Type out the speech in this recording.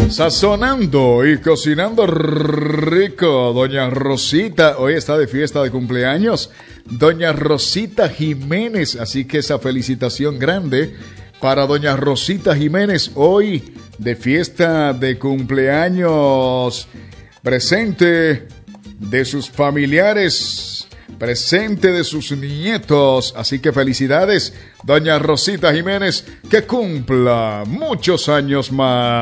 Sazonando y cocinando rico, doña Rosita, hoy está de fiesta de cumpleaños, doña Rosita Jiménez, así que esa felicitación grande para doña Rosita Jiménez, hoy de fiesta de cumpleaños, presente de sus familiares, presente de sus nietos, así que felicidades, doña Rosita Jiménez, que cumpla muchos años más.